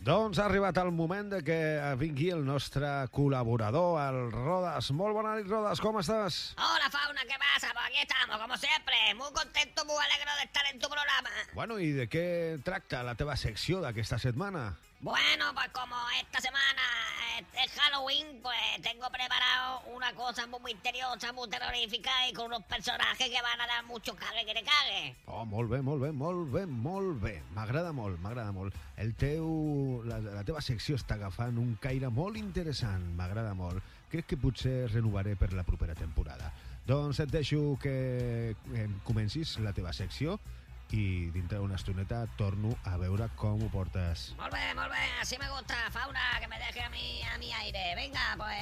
Doncs ha arribat el moment de que vingui el nostre col·laborador, el Rodas. Molt bona nit, Rodas, ¿cómo estás? Hola, Fauna, ¿qué pasa? Pues aquí estamos, como siempre, muy contento, muy alegre de estar en tu programa. Bueno, i de què tracta la teva secció d'aquesta setmana? Bueno, pues como esta semana es Halloween, pues tengo preparado una cosa muy misteriosa, muy terrorífica y con unos personajes que van a dar mucho cague que te cague. Oh, molt bé. M'agrada molt. La teva secció està agafant un caire molt interessant, m'agrada molt. Crec que potser renovaré per la propera temporada. Doncs et deixo que comencis la teva secció i dintre d'una estoneta torno a veure com ho portes. Molt bé, así me gusta, Fauna, que me deje a mi aire. Venga, pues,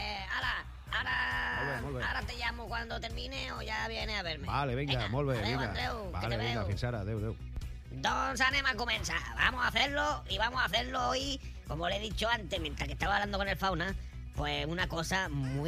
Molt bé. ahora te llamo cuando termine o ya vienes a verme. Vale, vinga, molt bé, adeu, vinga. Andreu, que Vale, te vinga, veo. fins ara, adeu. Doncs anem a comenzar. Vamos a hacerlo hoy, como le he dicho antes, mientras que estaba hablando con el Fauna, pues una cosa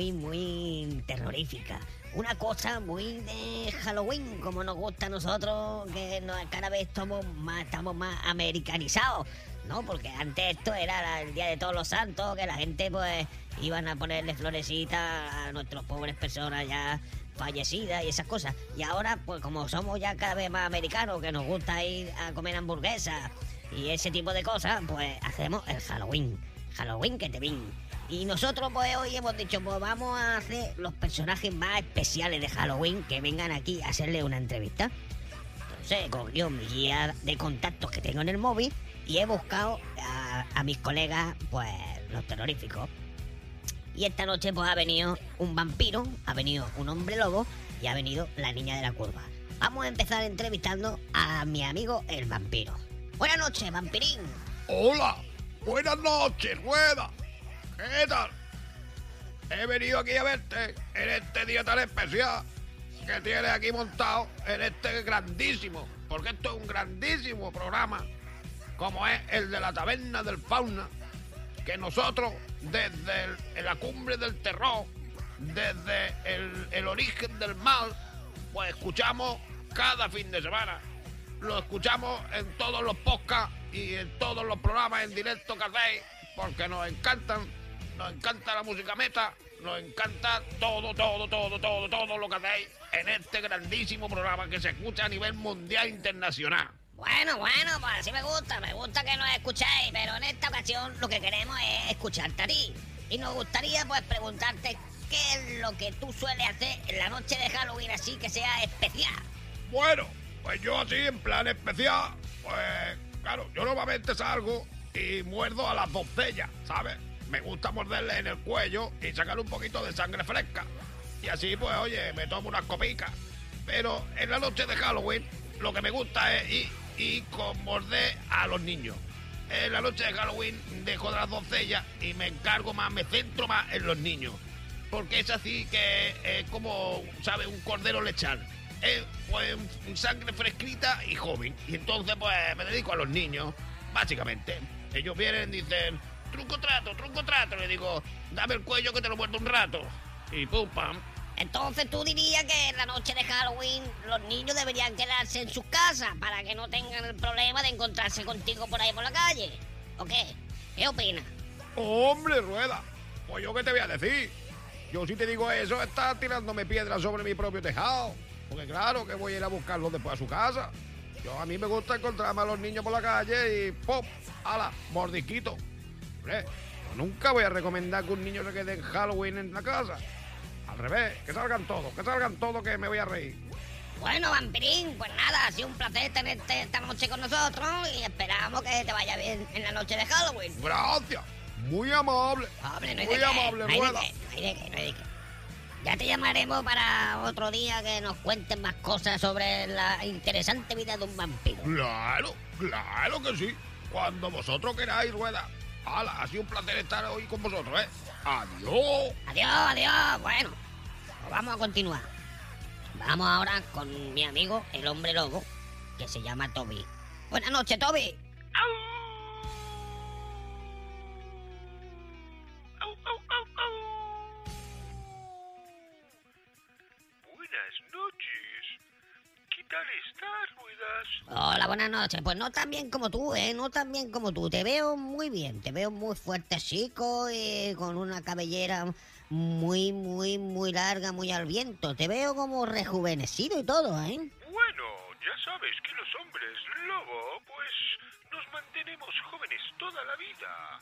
muy terrorífica. Una cosa muy de Halloween, como nos gusta a nosotros, que cada vez estamos más americanizados, ¿no? Porque antes esto era el Día de Todos los Santos, que la gente pues iban a ponerle florecitas a nuestras pobres personas ya fallecidas y esas cosas. Y ahora, pues como somos ya cada vez más americanos, que nos gusta ir a comer hamburguesas y ese tipo de cosas, pues hacemos el Halloween. Halloween que te vin. Y nosotros pues hoy hemos dicho, pues vamos a hacer los personajes más especiales de Halloween que vengan aquí a hacerle una entrevista. Entonces he cogido mi guía de contactos que tengo en el móvil y he buscado a mis colegas, pues los terroríficos. Y esta noche pues ha venido un vampiro, ha venido un hombre lobo y ha venido la niña de la curva. Vamos a empezar entrevistando a mi amigo el vampiro. Buenas noches, vampirín. Hola, buenas noches, Rueda. ¿Qué tal? He venido aquí a verte en este día tan especial que tienes aquí montado en este grandísimo, porque esto es un grandísimo programa, como es el de la Taberna del Fauna, que nosotros desde la cumbre del terror, desde el origen del mal, pues escuchamos cada fin de semana. Lo escuchamos en todos los podcasts y en todos los programas en directo que hacéis, porque nos encanta la música meta, nos encanta todo lo que hacéis en este grandísimo programa que se escucha a nivel mundial e internacional. Bueno, pues así me gusta que nos escuchéis, pero en esta ocasión lo que queremos es escucharte a ti. Y nos gustaría pues preguntarte qué es lo que tú sueles hacer en la noche de Halloween así que sea especial. Bueno, pues yo así en plan especial, pues claro, yo normalmente salgo y muerdo a las doncellas, ¿sabes? Me gusta morderle en el cuello y sacar un poquito de sangre fresca. Y así pues, oye, me tomo unas copicas. Pero en la noche de Halloween lo que me gusta es ir con morder a los niños. En la noche de Halloween dejo de las doncellas y me centro más en los niños. Porque es así que es como, ¿sabes? Un cordero lechal. Es pues sangre fresquita y joven. Y entonces pues me dedico a los niños, básicamente. Ellos vienen y dicen, truco trato. Le digo, dame el cuello que te lo muerdo un rato. Y pum, pam. Entonces tú dirías que en la noche de Halloween los niños deberían quedarse en sus casas para que no tengan el problema de encontrarse contigo por ahí por la calle. ¿O qué? ¿Qué opinas? ¡Hombre, Rueda! Pues yo qué te voy a decir. Yo si te digo eso, estás tirándome piedras sobre mi propio tejado. Porque claro que voy a ir a buscarlos después a su casa. A mí me gusta encontrarme a los niños por la calle y ¡pop! ¡Hala! Mordisquito. Hombre, yo nunca voy a recomendar que un niño se quede en Halloween en la casa. Al revés, que salgan todos, que me voy a reír. Bueno, vampirín, pues nada, ha sido un placer tenerte esta noche con nosotros y esperamos que te vaya bien en la noche de Halloween. Gracias, muy amable. Hombre, no hay muy de qué, amable, no hay Rueda. de qué. Ya te llamaremos para otro día que nos cuentes más cosas sobre la interesante vida de un vampiro. Claro que sí. Cuando vosotros queráis, Rueda. ¡Hala! Ha sido un placer estar hoy con vosotros, ¿eh? ¡Adiós! Adiós. Bueno, pues vamos a continuar. Vamos ahora con mi amigo, el hombre lobo, que se llama Toby. Buenas noches, Toby. Buenas noches. ¿Qué tal estás, Rueda? estás? Hola, buenas noches. Pues no tan bien como tú, ¿eh? No tan bien como tú. Te veo muy bien. Te veo muy fuertecico, con una cabellera muy larga, muy al viento. Te veo como rejuvenecido y todo, ¿eh? Bueno, ya sabes que los hombres lobo, pues nos mantenemos jóvenes toda la vida.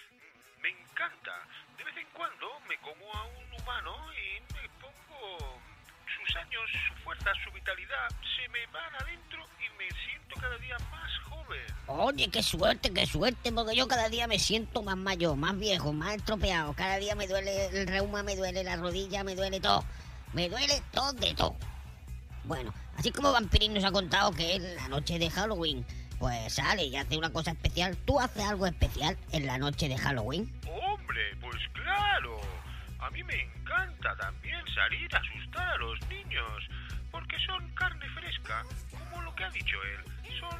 Me encanta. De vez en cuando me como a un humano y me pongo... Sus años, su fuerza, su vitalidad se me van adentro y me siento cada día más joven. Oye, qué suerte, porque yo cada día me siento más mayor, más viejo, más estropeado. Cada día me duele el reuma, me duele la rodilla, me duele todo. Me duele todo de todo. Bueno, así como Vampirín nos ha contado que en la noche de Halloween, pues sale y hace una cosa especial. ¿Tú haces algo especial en la noche de Halloween? Hombre, pues claro. A mí me encanta también salir a asustar a los niños, porque son carne fresca, como lo que ha dicho él. Son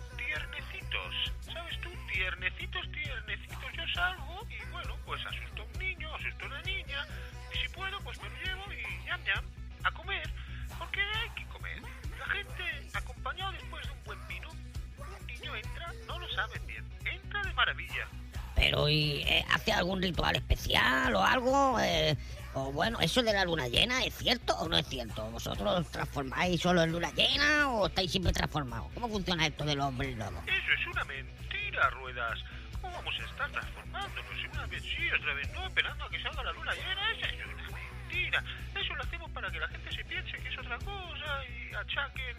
tiernecitos, ¿sabes tú? Tiernecitos. Yo salgo y bueno, pues asusto a un niño, asusto a una niña, y si puedo, pues me lo llevo y ñam, a comer, porque hay que comer. La gente, acompañado después de un buen vino, un niño entra, no lo saben bien, entra de maravilla. Pero, ¿y hace algún ritual especial o algo? O bueno, ¿eso de la luna llena es cierto o no es cierto? ¿Vosotros os transformáis solo en luna llena o estáis siempre transformados? ¿Cómo funciona esto del hombre y lobo? Eso es una mentira, Ruedas. ¿Cómo vamos a estar transformándonos? Una vez sí, otra vez no, esperando a que salga la luna llena. Esa es una mentira. Eso lo hacemos para que la gente se piense que es otra cosa y achaquen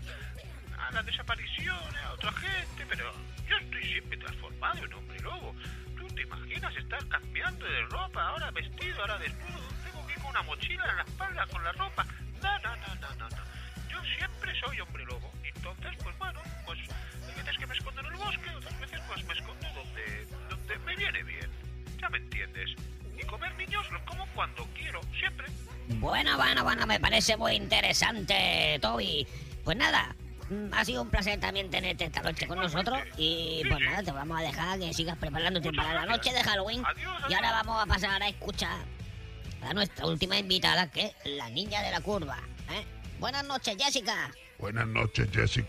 a las desapariciones a otra gente. Pero yo estoy siempre transformado en hombre lobo. ¿Tú te imaginas estar cambiando de ropa, ahora vestido, ahora desnudo? Tengo que ir con una mochila en la espalda con la ropa. No. Yo siempre soy hombre lobo. Entonces, pues bueno, pues hay veces que me escondo en el bosque, otras veces pues me escondo donde me viene bien. Ya me entiendes. Y comer niños los como cuando quiero, siempre. Bueno, me parece muy interesante, Toby. Pues nada, ha sido un placer también tenerte esta noche con nosotros. Y pues nada, te vamos a dejar que sigas preparándote para la noche de Halloween. Y ahora vamos a pasar a escuchar a nuestra última invitada, que es la niña de la curva. Buenas noches, Jessica. Buenas noches,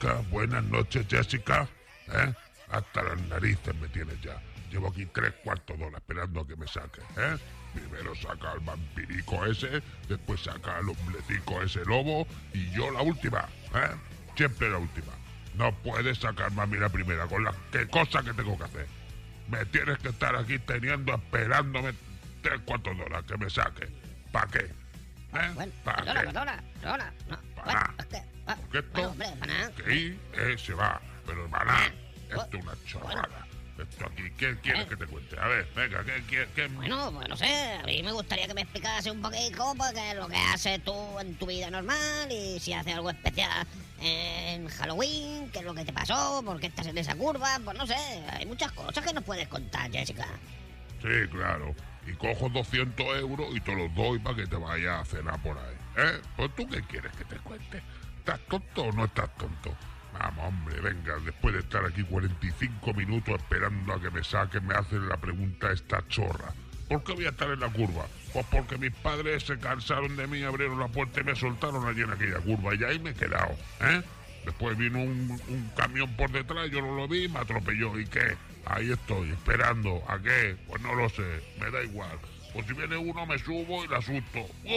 Jessica. Hasta las narices me tienes ya. Llevo aquí 3/4 de hora esperando a que me saques, Primero saca al vampirico ese, después saca al hombrecico ese lobo y yo la última, Siempre la última. No puedes sacarme a mí la primera con la qué cosa que tengo que hacer. Me tienes que estar aquí esperándome 3/4 de hora que me saques. ¿Para qué? Bueno, ¿Para qué? perdona. No, Para nada. es que, Porque esto bueno, hombre, para nada. que se va, pero para esto es una chorrada. Esto aquí, ¿qué quieres que te cuente? A ver, venga, ¿qué? Bueno, pues no sé, a mí me gustaría que me explicase un poquito pues, qué es lo que haces tú en tu vida normal y si haces algo especial en Halloween, qué es lo que te pasó, por qué estás en esa curva, pues no sé, hay muchas cosas que nos puedes contar, Jessica. Sí, claro. Y cojo 200 euros y te los doy para que te vayas a cenar por ahí. Pues tú, ¿qué quieres que te cuente? ¿Estás tonto o no estás tonto? Vamos, hombre, venga, después de estar aquí 45 minutos esperando a que me saquen, me hacen la pregunta esta chorra. ¿Por qué voy a estar en la curva? Pues porque mis padres se cansaron de mí, abrieron la puerta y me soltaron allí en aquella curva y ahí me he quedado, Después vino un camión por detrás, yo no lo vi, me atropelló. ¿Y qué? Ahí estoy, esperando. ¿A qué? Pues no lo sé, me da igual. Pues si viene uno me subo y la asusto.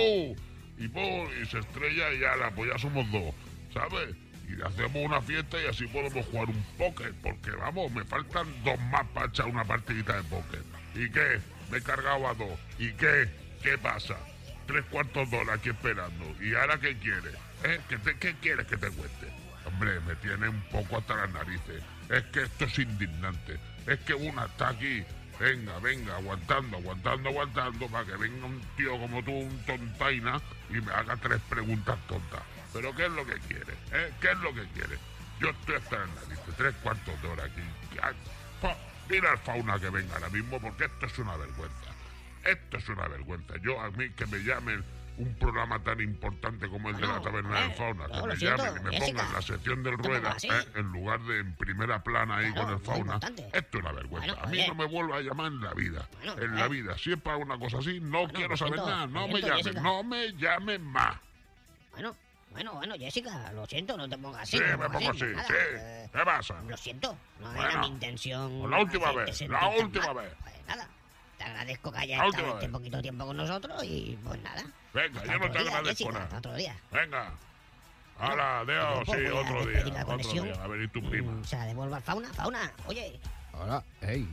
Y se estrella y pues ya somos dos, ¿sabes? Y hacemos una fiesta y así podemos jugar un póker, porque vamos, me faltan 2 más para echar una partidita de póker. ¿Y qué? Me he cargado a 2. ¿Y qué? ¿Qué pasa? 3/4 de hora aquí esperando. ¿Y ahora qué quieres? ¿Qué quieres que te cuente? Hombre, me tiene un poco hasta las narices. Es que esto es indignante. Es que una está aquí, venga, aguantando, para que venga un tío como tú, un tontaina, y me haga 3 preguntas tontas. ¿Pero qué es lo que quieres? ¿Qué es lo que quieres? Yo estoy hasta las narices, 3/4 de hora aquí. Mira al fauna que venga ahora mismo, porque esto es una vergüenza. Yo, a mí, que me llamen un programa tan importante como el de la Taberna del Fauna, que me llamen y me pongan la sección del Rueda, en lugar de en primera plana ahí con el fauna, esto es una vergüenza. A mí no me vuelva a llamar en la vida. En la vida, siempre hago una cosa así, no quiero saber nada. No me llamen más. Bueno, Bueno, Jessica, lo siento, no te pongas así. Sí, no me te pongo pongas así, nada, sí. ¿Qué pasa? Lo siento, no Bueno, era mi intención. la última hacerte vez, sentir la tan última mal. vez. Pues nada, te agradezco que La hayas última estado este vez. poquito tiempo con nosotros y pues nada. Venga, Hasta yo no otro te día, agradezco Jessica, nada. hasta otro día. Venga. Hala, adiós, Yo, pues, sí, voy a otro despedir día. la Otro conexión. día. A venir tu prima. Se la devuelvo al Fauna. Fauna, oye, Hola, ei,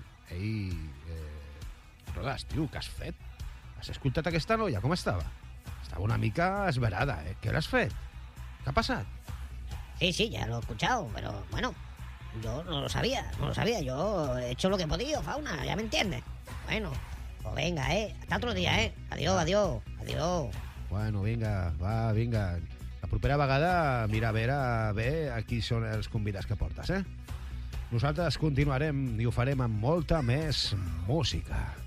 Rodas, tio, què has fet? Has escoltat aquesta noia? Com estava? Estava una mica esverada, eh? Què l'has fet? Què ha passat? sí, ya lo he escuchado, pero bueno, yo no lo sabía. Yo he hecho lo que he podido, Fauna, ya me entiendes. Bueno, pues venga, hasta otro día, Adiós. Bueno, vinga, va, vinga. La propera vegada mira a veure bé a qui són els convidats que portes, eh? Nosaltres continuarem i ho farem amb molta més música.